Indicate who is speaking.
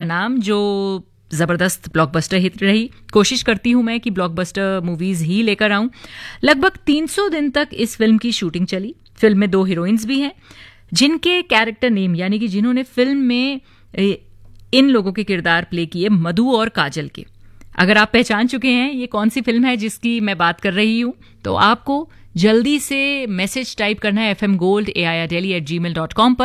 Speaker 1: नाम, जो ज़बरदस्त ब्लॉकबस्टर हिट रही। कोशिश करती हूं मैं कि ब्लॉकबस्टर मूवीज़ ही लेकर आऊं। लगभग 300 दिन तक इस फिल्म की शूटिंग चली। फिल्म में 2 हीरोइंस भी हैं जिनके कैरेक्टर नेम यानी कि जिन्होंने फिल्म में इन लोगों के किरदार प्ले किए, मधु और काजल के। अगर आप पहचान चुके हैं ये कौन सी फिल्म है जिसकी मैं बात कर रही हूं, तो आपको जल्दी से मैसेज टाइप करना है fmgold@air.delhi@gmail.com पर।